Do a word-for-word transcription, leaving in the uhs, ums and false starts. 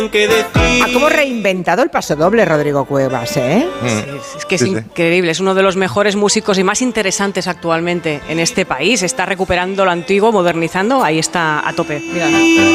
Ha como reinventado el pasodoble Rodrigo Cuevas, ¿eh? Sí, es que es sí, increíble, es uno de los mejores músicos y más interesantes actualmente en este país. Está recuperando lo antiguo, modernizando, ahí está a tope. Mira.